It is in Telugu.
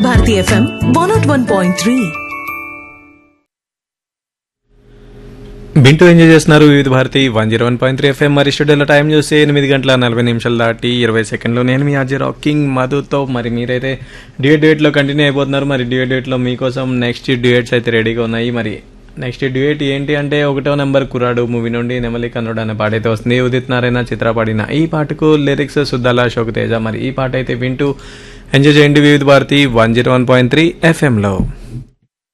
భారతి ఎఫ్ఎం 101.3. బింటూ ఎంజాయ్ చేస్తున్నారు వివిధ భారతి 101.3 ఎఫ్ఎం. మరి స్టూడియోలో టైం చూస్తే 8:40 దాటి 20 సెకండ్లు. నేను మీ ఆర్జే రాకింగ్ మధుతో. మరి మీరైతే డ్యూయట్లో కంటిన్యూ అయిపోతున్నారు. మరి డ్యూయట్లో మీకోసం నెక్స్ట్ డ్యూయట్స్ అయితే రెడీగా ఉన్నాయి. మరి నెక్స్ట్ డ్యూయట్ ఏంటి అంటే 1వ నెంబర్ కురాడు మూవీ నుండి నెమలి కన్నుడు అనే పాట అయితే వస్తుంది. ఉదిత్ నారాయణ చిత్ర పాడిన ఈ పాటకు లిరిక్స్ సుద్దాల అశోక్ తేజ. మరి ఈ పాట అయితే వింటూ ఎంజాయ్ చేయండి వివిధ భారతి 101.3 ఎఫ్ఎంలో.